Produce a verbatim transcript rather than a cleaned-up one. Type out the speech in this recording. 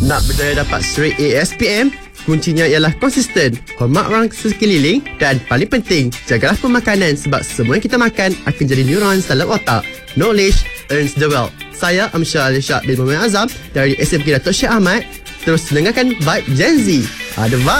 Nak berjaya dapat straight A S P M? Kuncinya ialah konsisten, hormat orang sekeliling dan paling penting, jagalah pemakanan sebab semua yang kita makan akan jadi neuron dalam otak. Knowledge earns the wealth. Saya Amsyar Alishak bin Muhammad Azam dari S M K Datuk Syed Ahmad. Terus dengarkan Vibe Gen Z. Ada vibe.